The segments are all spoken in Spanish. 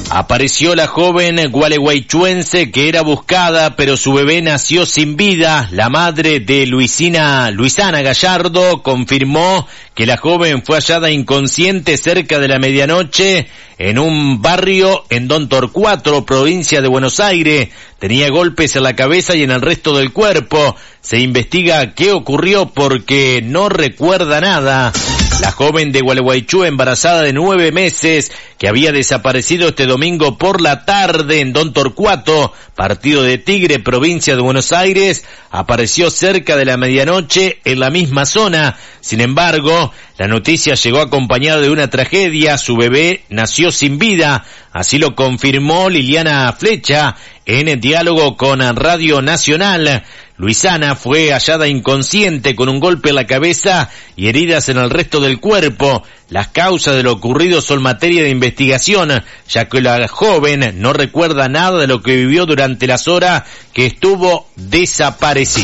Apareció la joven gualeguaychuense que era buscada, pero su bebé nació sin vida. La madre de Luisana Gallardo confirmó que la joven fue hallada inconsciente cerca de la medianoche en un barrio en Don Torcuato, provincia de Buenos Aires. Tenía golpes en la cabeza y en el resto del cuerpo. Se investiga qué ocurrió porque no recuerda nada. La joven de Gualeguaychú, embarazada de 9 meses, que había desaparecido este domingo por la tarde en Don Torcuato, partido de Tigre, provincia de Buenos Aires, apareció cerca de la medianoche en la misma zona. Sin embargo, la noticia llegó acompañada de una tragedia. Su bebé nació sin vida. Así lo confirmó Liliana Flecha en diálogo con Radio Nacional. Luisana fue hallada inconsciente con un golpe en la cabeza y heridas en el resto del cuerpo. Las causas de lo ocurrido son materia de investigación, ya que la joven no recuerda nada de lo que vivió durante las horas que estuvo desaparecida.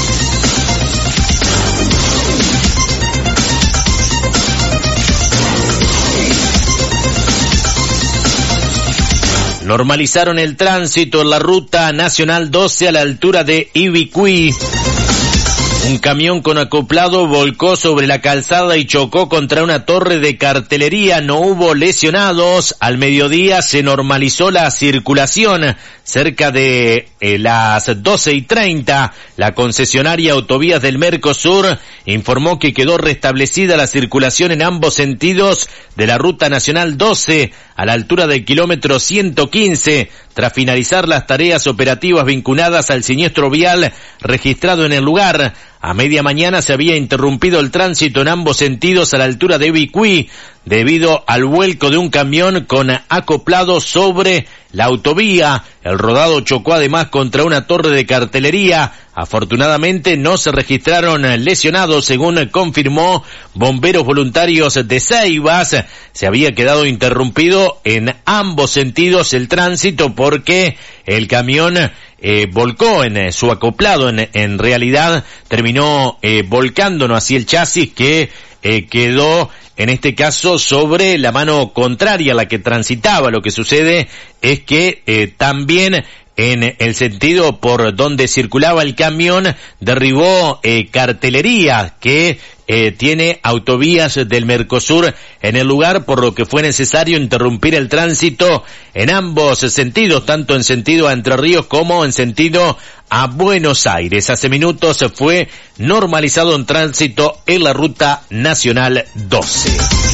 Normalizaron el tránsito en la ruta nacional 12 a la altura de Ibicuí. Un camión con acoplado volcó sobre la calzada y chocó contra una torre de cartelería. No hubo lesionados. Al mediodía se normalizó la circulación. Cerca de las 12:30, la concesionaria Autovías del Mercosur informó que quedó restablecida la circulación en ambos sentidos de la ruta nacional 12 a la altura del kilómetro 115, tras finalizar las tareas operativas vinculadas al siniestro vial registrado en el lugar. A media mañana se había interrumpido el tránsito en ambos sentidos a la altura de Ibicuí debido al vuelco de un camión con acoplado sobre la autovía. El rodado chocó además contra una torre de cartelería. Afortunadamente no se registraron lesionados, según confirmó Bomberos Voluntarios de Ceibas. Se había quedado interrumpido en ambos sentidos el tránsito porque el camión volcó en su acoplado. En realidad terminó volcando hacia el chasis que quedó en este caso sobre la mano contraria a la que transitaba. Lo que sucede es que también en el sentido por donde circulaba el camión derribó cartelería que tiene Autovías del Mercosur en el lugar, por lo que fue necesario interrumpir el tránsito en ambos sentidos, tanto en sentido a Entre Ríos como en sentido a Buenos Aires. Hace minutos fue normalizado un tránsito en la ruta nacional 12.